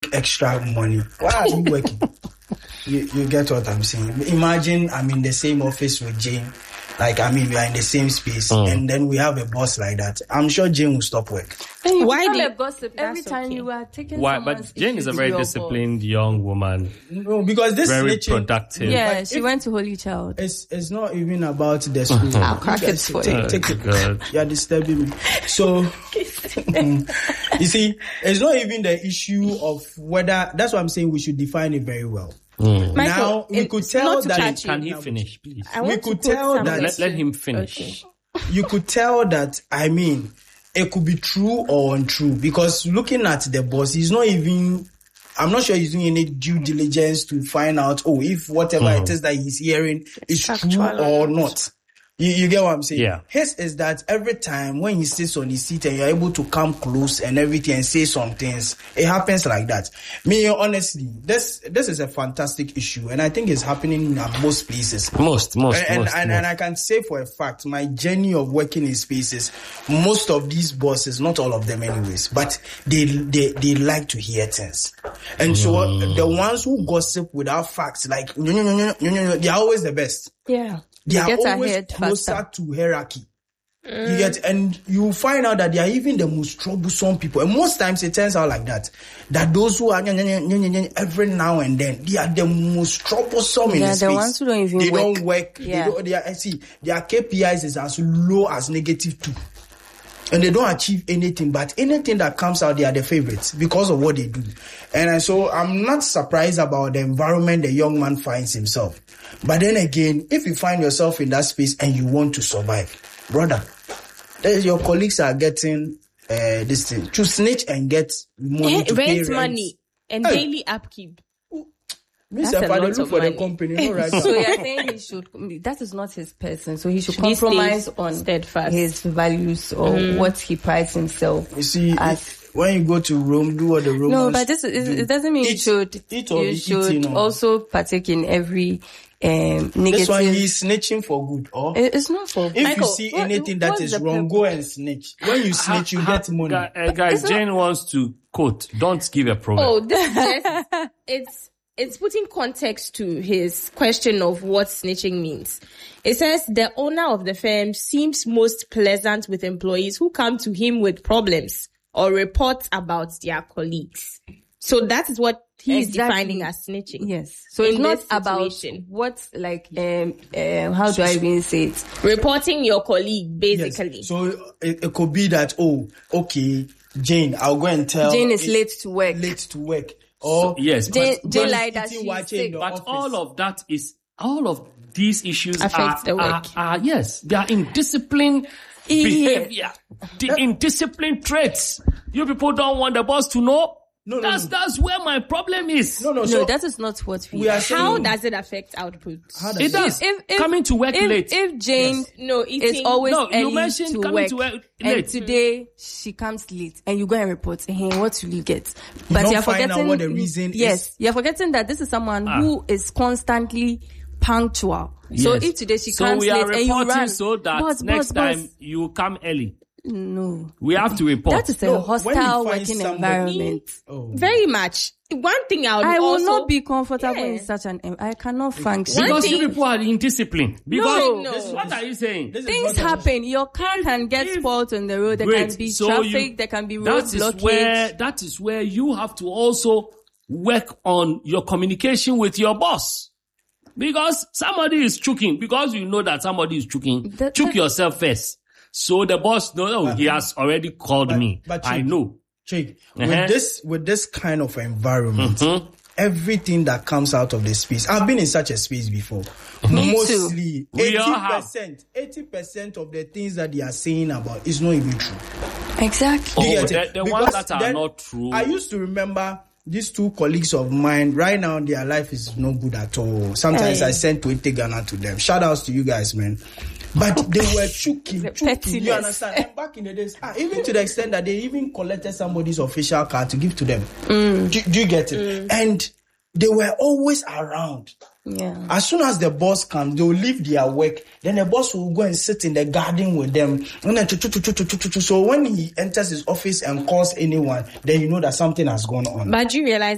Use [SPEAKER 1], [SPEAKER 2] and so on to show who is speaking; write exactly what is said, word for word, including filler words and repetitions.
[SPEAKER 1] make extra money. Why are you working? you, you get what I'm saying? Imagine I'm in the same office with Jane. Like, I mean, we are in the same space, mm. and then we have a boss like that. I'm sure Jane will stop work.
[SPEAKER 2] Hey, why
[SPEAKER 3] do
[SPEAKER 2] you gossip every time okay. you are taking
[SPEAKER 4] Why? But Jane is a very disciplined boss. young woman.
[SPEAKER 1] No, because this
[SPEAKER 4] very
[SPEAKER 1] snitching,
[SPEAKER 4] productive.
[SPEAKER 2] Yeah, she went to Holy Child.
[SPEAKER 1] It's it's not even about the school.
[SPEAKER 2] I'll crack it for
[SPEAKER 1] take,
[SPEAKER 2] you.
[SPEAKER 1] Take it. You're disturbing me. So, um, you see, it's not even the issue of whether. That's what I'm saying. We should define it very well.
[SPEAKER 4] Mm.
[SPEAKER 1] Michael, now we could tell that.
[SPEAKER 4] Can he finish, please?
[SPEAKER 1] We could tell that.
[SPEAKER 4] Let, let him finish.
[SPEAKER 1] Okay. You could tell that. I mean, it could be true or untrue because looking at the boss, he's not even. I'm not sure he's doing any due diligence to find out. Oh, if whatever mm. it is that he's hearing is true or not. You, you get what I'm saying?
[SPEAKER 4] Yeah.
[SPEAKER 1] His is that every time when he sits on his seat and you're able to come close and everything and say some things, it happens like that. Me, honestly, this this is a fantastic issue, and I think it's happening at most places.
[SPEAKER 4] Most, most,
[SPEAKER 1] and,
[SPEAKER 4] most,
[SPEAKER 1] and,
[SPEAKER 4] most.
[SPEAKER 1] And I can say for a fact, my journey of working in spaces, most of these bosses, not all of them anyways, but they they they like to hear things, and so mm. the ones who gossip without facts, like they're always the best.
[SPEAKER 2] Yeah.
[SPEAKER 1] They, they are get always closer faster. to hierarchy. Mm. You get, and you find out that they are even the most troublesome people. And most times it turns out like that. That those who are every now and then, they are the most troublesome in
[SPEAKER 2] yeah,
[SPEAKER 1] the space.
[SPEAKER 2] The ones who don't even
[SPEAKER 1] they
[SPEAKER 2] work.
[SPEAKER 1] don't work.
[SPEAKER 2] Yeah.
[SPEAKER 1] They don't, they are, see, their K P Is is as low as negative two. And they don't achieve anything, but anything that comes out, they are the favorites because of what they do. And so I'm not surprised about the environment the young man finds himself. But then again, if you find yourself in that space and you want to survive, brother, your colleagues are getting uh, this thing to snitch and get money to pay rent.
[SPEAKER 3] money and hey. daily upkeep.
[SPEAKER 1] That's a lot look of for money. The company, no right.
[SPEAKER 2] So you're saying he should. That is not his person. So he should, should compromise he on
[SPEAKER 3] steadfast.
[SPEAKER 2] his values or mm. what he prides himself.
[SPEAKER 1] You see, as, when you go to Rome, do what the Romans.
[SPEAKER 2] No, but this is, it doesn't mean
[SPEAKER 1] eat,
[SPEAKER 2] you should.
[SPEAKER 1] Eat
[SPEAKER 2] you should eating, also partake in every um, negative.
[SPEAKER 1] This one he's snitching for good, or
[SPEAKER 2] it's not for.
[SPEAKER 1] If
[SPEAKER 2] Michael,
[SPEAKER 1] you see
[SPEAKER 2] what,
[SPEAKER 1] anything that is wrong, go and snitch. When you snitch, you get money.
[SPEAKER 4] Uh, guys, Jane not... wants to quote: "Don't give a proverb."
[SPEAKER 3] Oh, this is just, it's. It's putting context to his question of what snitching means. It says the owner of the firm seems most pleasant with employees who come to him with problems or reports about their colleagues. So that is what he exactly. is defining as snitching.
[SPEAKER 2] Yes. So it's not about what, like, um, um, how do I even say it?
[SPEAKER 3] Reporting your colleague, basically.
[SPEAKER 1] Yes. So it, it could be that, oh, okay, Jane, I'll go and tell.
[SPEAKER 2] Jane is late to work.
[SPEAKER 1] Late to work. Oh,
[SPEAKER 4] so, yes,
[SPEAKER 2] Jane,
[SPEAKER 4] but,
[SPEAKER 2] Jane like that she's sick.
[SPEAKER 4] But office. all of that is, all of these issues
[SPEAKER 3] affect
[SPEAKER 4] are,
[SPEAKER 3] the work.
[SPEAKER 4] Are, are, yes, they are indisciplined behavior, the indisciplined traits. You people don't want the boss to know. No, no, that's no. that's where my problem is.
[SPEAKER 1] No, no,
[SPEAKER 2] no.
[SPEAKER 1] So
[SPEAKER 2] that is not what we.
[SPEAKER 1] we are
[SPEAKER 3] How saying. Does it affect output?
[SPEAKER 1] How does
[SPEAKER 4] it, it does. If, if, coming to work
[SPEAKER 2] if,
[SPEAKER 4] late.
[SPEAKER 2] If Jane
[SPEAKER 3] yes. no,
[SPEAKER 2] is always
[SPEAKER 4] no, you
[SPEAKER 2] early
[SPEAKER 4] mentioned
[SPEAKER 2] to
[SPEAKER 4] coming
[SPEAKER 2] work,
[SPEAKER 4] to work late.
[SPEAKER 2] And today she comes late, and you go and report, hey, what will you get? But
[SPEAKER 1] you
[SPEAKER 2] you're forgetting
[SPEAKER 1] out what the reason
[SPEAKER 2] yes,
[SPEAKER 1] is.
[SPEAKER 2] you're forgetting that this is someone ah. who is constantly punctual.
[SPEAKER 4] Yes.
[SPEAKER 2] So if today she
[SPEAKER 4] so
[SPEAKER 2] comes
[SPEAKER 4] we are
[SPEAKER 2] late and you run,
[SPEAKER 4] so that
[SPEAKER 2] boss,
[SPEAKER 4] next
[SPEAKER 2] boss,
[SPEAKER 4] time
[SPEAKER 2] boss.
[SPEAKER 4] you come early.
[SPEAKER 2] No.
[SPEAKER 4] We have to report.
[SPEAKER 2] That is a
[SPEAKER 1] no,
[SPEAKER 2] hostile working
[SPEAKER 1] somebody,
[SPEAKER 2] environment.
[SPEAKER 3] Oh. Very much. One thing I would
[SPEAKER 2] I will
[SPEAKER 3] also,
[SPEAKER 2] not be comfortable
[SPEAKER 3] yeah.
[SPEAKER 2] in such an, I cannot function.
[SPEAKER 4] Because
[SPEAKER 3] thing,
[SPEAKER 4] you people are indisciplined. Because,
[SPEAKER 3] no, no.
[SPEAKER 4] This is, what are you saying?
[SPEAKER 2] Things happen. Your car if, can get spoiled on the road. There
[SPEAKER 4] great.
[SPEAKER 2] can be
[SPEAKER 4] so
[SPEAKER 2] traffic.
[SPEAKER 4] You,
[SPEAKER 2] there can be road
[SPEAKER 4] that
[SPEAKER 2] blockage.
[SPEAKER 4] Is where, that is where you have to also work on your communication with your boss. Because somebody is choking. Because you know that somebody is choking. That, choke that, yourself first. So the boss knows, oh, he has already called
[SPEAKER 1] but,
[SPEAKER 4] me.
[SPEAKER 1] But
[SPEAKER 4] I
[SPEAKER 1] Chick,
[SPEAKER 4] know.
[SPEAKER 1] Chick,
[SPEAKER 4] uh-huh.
[SPEAKER 1] with this, with this kind of environment,
[SPEAKER 4] mm-hmm.
[SPEAKER 1] everything that comes out of the space, I've been in such a space before.
[SPEAKER 2] Me
[SPEAKER 1] Mostly,
[SPEAKER 4] too.
[SPEAKER 1] eighty percent, eighty percent of the things that they are saying about is not even true.
[SPEAKER 2] Exactly.
[SPEAKER 4] Oh, the, the ones that are not true.
[SPEAKER 1] I used to remember these two colleagues of mine, right now their life is no good at all. Sometimes hey. I send Twitter Ghana to them. Shout outs to you guys, man. But they were choking, choking. You understand? And back in the days, ah, even to the extent that they even collected somebody's official card to give to them.
[SPEAKER 2] Mm.
[SPEAKER 1] Do, do you get it? Mm. And they were always around.
[SPEAKER 2] Yeah.
[SPEAKER 1] As soon as the boss comes, they'll leave their work. Then the boss will go and sit in the garden with them. And then, so when he enters his office and calls anyone, then you know that something has gone on.
[SPEAKER 3] But you realize